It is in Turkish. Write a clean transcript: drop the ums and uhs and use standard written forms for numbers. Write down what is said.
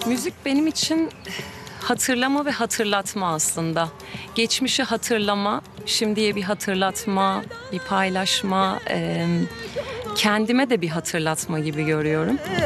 Müzik benim için hatırlama ve hatırlatma aslında. Geçmişi hatırlama, şimdiye bir hatırlatma, bir paylaşma, kendime de bir hatırlatma gibi görüyorum.